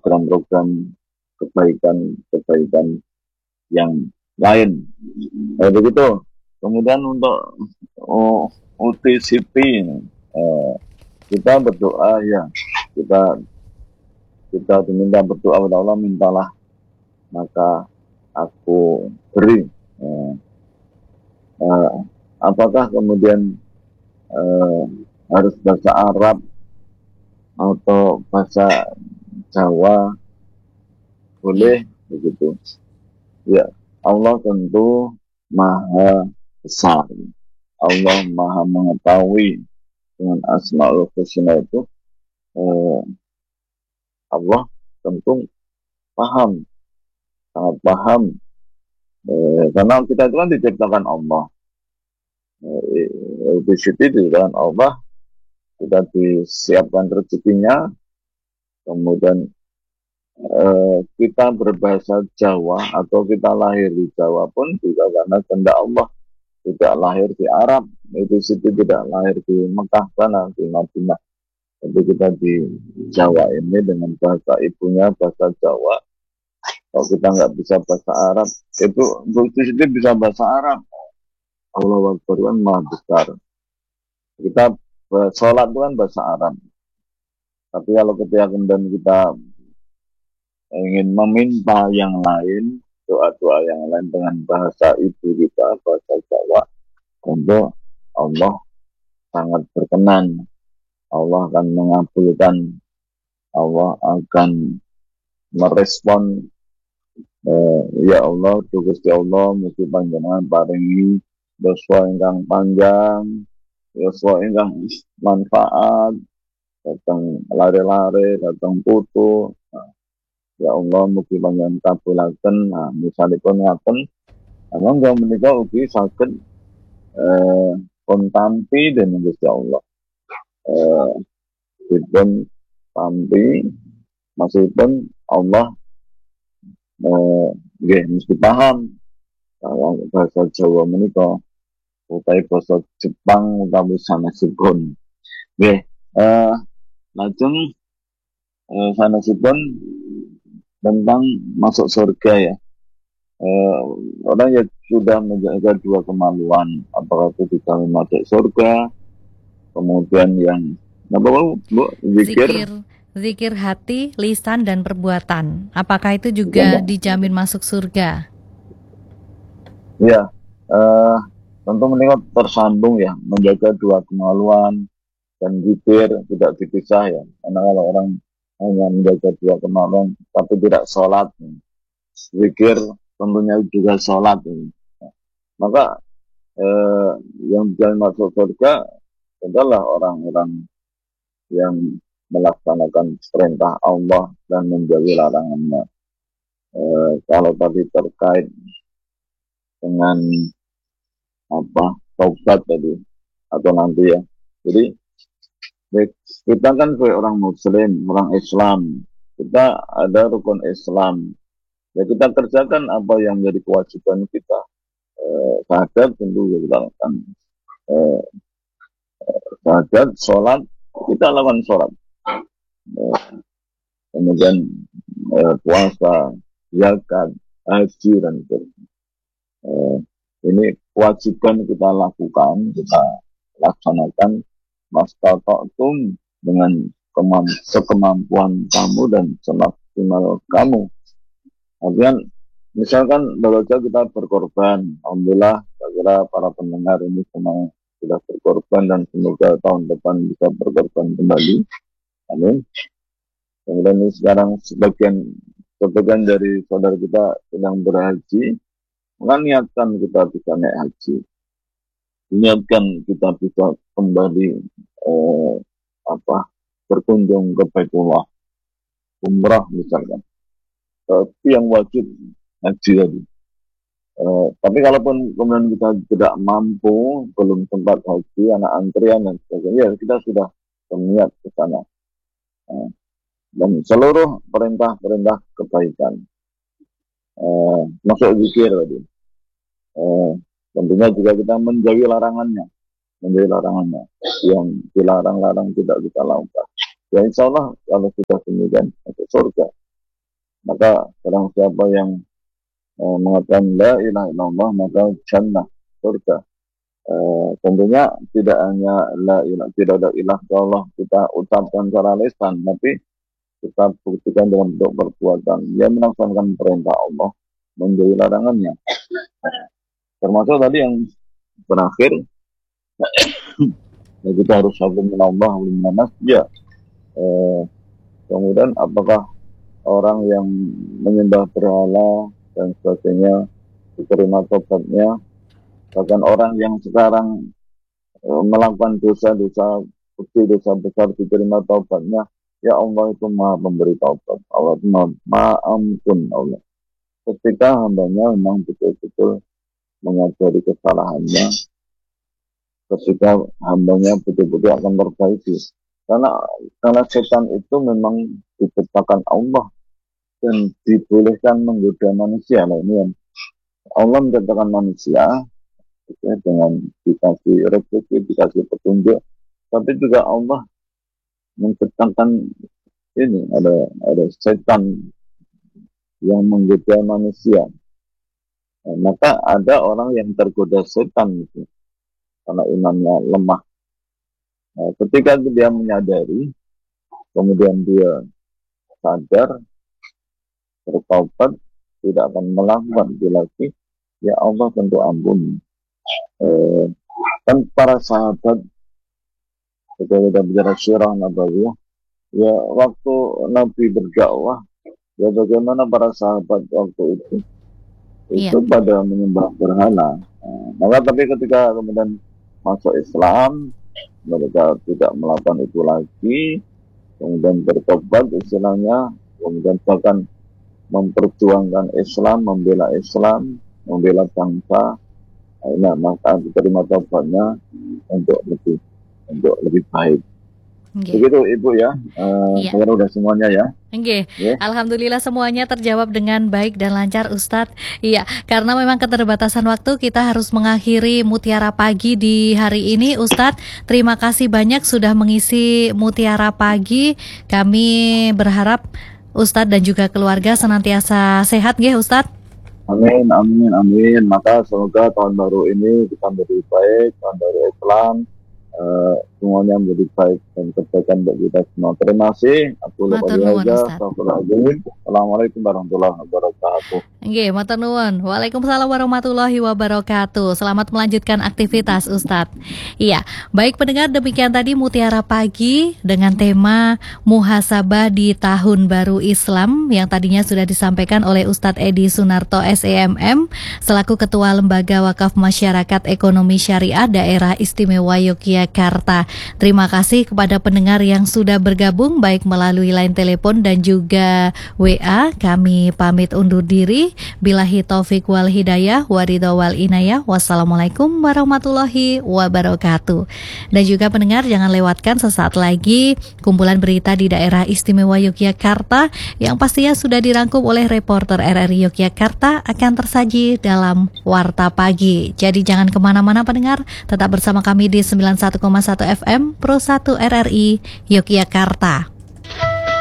program-program kebaikan yang lain. Begitu. Kemudian untuk UTCP, kita berdoa ya, kita diminta berdoa kepada Allah, mintalah maka aku beri. Apakah kemudian harus bahasa Arab atau bahasa Jawa? Boleh begitu. Ya, Allah tentu maha besar. Allah maha mengetahui dengan Asmaul Husna itu. Allah tentu paham, sangat paham. Karena kita itu kan diciptakan Allah. Di situ diciptakan Allah, kita disiapkan rezekinya, kemudian kita berbahasa Jawa atau kita lahir di Jawa pun juga karena kehendak Allah, tidak lahir di Arab, itu situ tidak lahir di Mekah sana, di Madinah. Jadi kita di Jawa ini dengan bahasa ibunya bahasa Jawa. Kalau kita nggak bisa bahasa Arab, itu situ bisa bahasa Arab. Allahu Akbar kan maha besar. Kita sholat itu kan bahasa Arab. Tapi kalau ketika kemudian kita ingin meminta yang lain, doa-doa yang lain dengan bahasa ibu kita, bahasa Jawa, tentu Allah sangat berkenan. Allah akan mengabulkan, Allah akan merespon. Ya Allah, Gusti Allah, mugi panjenengan paringi yuswa ingkang panjang, yuswa ingkang manfaat, datang lare-lare, datang putu. Ya Allah, mugi panjenengan kabulaken. Nah, misalipun ngaten, monggo menika ugi saged pun tampi dening Gusti Allah. Dipun tampi masihipun Allah nggih mesti paham kalau bahasa Jawa menika utawi basa Jepang utawi sanesipun. Nggih, lajeng sanesipun tentang masuk surga ya. Orang yang sudah menjaga dua kemaluan, apakah itu bisa masuk surga, kemudian yang apa Bu? Zikir hati, lisan, dan perbuatan. Apakah itu juga dijamin masuk surga? Ya, tentu meningkat tersambung ya, menjaga dua kemaluan dan zikir tidak dipisah ya. Karena kalau orang hanya menjaga dua kemaluan tapi tidak sholat, zikir tentunya juga sholat. Maka yang bisa masuk surga adalah orang-orang yang melaksanakan perintah Allah dan menjauhi larangannya. Kalau tadi terkait dengan taubat tadi atau nanti ya. Jadi kita kan sebagai orang Muslim, orang Islam, kita ada rukun Islam. Ya kita kerjakan apa yang menjadi kewajiban kita. Syahadat tentu kita lakukan. Syahadat, sholat, kita lakukan sholat. Kemudian puasa, zakat, haji dan ini kewajiban kita lakukan, kita laksanakan mastata'tum dengan sekemampuan kamu dan semaksimal kamu. Kemudian misalkan baru saja kita berkorban, alhamdulillah, saya kira para pendengar ini semua sudah berkorban dan semoga tahun depan bisa berkorban kembali. Amin. Kemudian ini sekarang sebagian dari saudara kita sedang berhaji, maka niatkan kita bisa naik haji, niatkan kita bisa kembali berkunjung ke Baitullah, umrah misalkan. Itu yang wajib haji tadi. Tapi kalaupun kemudian kita tidak mampu, belum sempat haji, anak antrian dan sebagainya, ya kita sudah berniat ke sana. Dan seluruh perintah-perintah kebaikan, masuk zikir tadi. Tentunya juga kita menjauhi larangannya, yang dilarang-larang tidak kita lakukan. Ya insya Allah kalau kita demikian masuk surga. Maka barang siapa yang mengatakan la ilaha illallah maka jannah, surga. Tentunya tidak hanya la ilah, tidak ada ilah Allah kita ucapkan secara lisan, tapi kita buktikan dengan bentuk perbuatan. Dia melaksanakan perintah Allah, menjauhi larangannya. Termasuk tadi yang terakhir, ya kita harus saling menambah menanas. Ya, kemudian apakah orang yang menyembah berhala dan sebagainya diterima tobatnya? Bahkan orang yang sekarang melakukan dosa-dosa kecil, dosa besar diterima taubatnya, ya Allah itu maha pemberi taubat, Allah itu maha ampun. Allah ketika hambanya memang betul-betul menyadari kesalahannya, ketika hambanya betul-betul akan perbaiki, karena setan itu memang diciptakan Allah dan dibolehkan menggoda manusia. Nah, ini yang Allah menciptakan manusia ya, dengan dikasih rezeki, dikasih petunjuk, tapi juga Allah menciptakan ini ada setan yang menggoda manusia. Nah, maka ada orang yang tergoda setan gitu, karena imannya lemah. Nah, ketika dia menyadari, kemudian dia sadar, bertaubat, tidak akan melakukan itu lagi, ya Allah tentu ampuni. Kan para sahabat, ketika kita bicara sirah nabawiyah, ya waktu Nabi berdakwah, ya bagaimana para sahabat waktu itu pada menyembah berhala. Maka tapi ketika kemudian masuk Islam, mereka tidak melakukan itu lagi, kemudian bertobat istilahnya, kemudian bahkan memperjuangkan Islam, membela bangsa. Nah, maka diterima tobatnya untuk lebih baik. Begitu Ibu ya, saya udah semuanya ya. Alhamdulillah semuanya terjawab dengan baik dan lancar Ustadz. Iya, karena memang keterbatasan waktu kita harus mengakhiri Mutiara Pagi di hari ini Ustadz. Terima kasih banyak sudah mengisi Mutiara Pagi. Kami berharap Ustadz dan juga keluarga senantiasa sehat nggih Ustadz. Amin, amin, amin. Maka semoga tahun baru ini kita menjadi baik, tahun baru Islam, semuanya menjadi baik dan kebaikan bagi kita semua. Terima kasih. Assalamualaikum warahmatullahi wabarakatuh. Matur nuwun. Waalaikumsalam warahmatullahi wabarakatuh. Selamat melanjutkan aktivitas Ustadz. Iya, baik pendengar, demikian tadi Mutiara Pagi dengan tema muhasabah di tahun baru Islam yang tadinya sudah disampaikan oleh Ustadz Edi Sunarto SEMM selaku Ketua Lembaga Wakaf Masyarakat Ekonomi Syariah Daerah Istimewa Yogyakarta. Terima kasih kepada pendengar yang sudah bergabung baik melalui line telepon dan juga WA. Kami pamit undur diri. Billahi taufik wal hidayah waridho wal inayah. Wassalamualaikum warahmatullahi wabarakatuh. Dan juga pendengar jangan lewatkan sesaat lagi kumpulan berita di daerah istimewa Yogyakarta yang pastinya sudah dirangkum oleh reporter RRI Yogyakarta akan tersaji dalam Warta Pagi. Jadi jangan kemana-mana pendengar, tetap bersama kami di 91,1 FM Pro 1 RRI Yogyakarta.